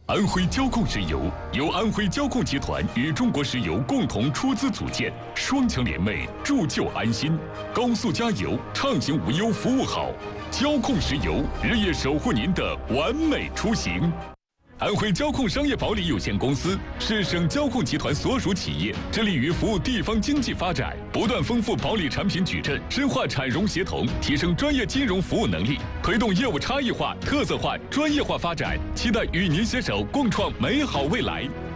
安徽交控石油由安徽交控集团与中国石油共同出资组建，双强联袂，铸就安心。高速加油，畅行无忧，服务好。交控石油日夜守护您的完美出行。安徽交控商业保理有限公司是省交控集团所属企业，致力于服务地方经济发展，不断丰富保理产品矩阵，深化产融协同，提升专业金融服务能力，推动业务差异化、特色化、专业化发展，期待与您携手共创美好未来。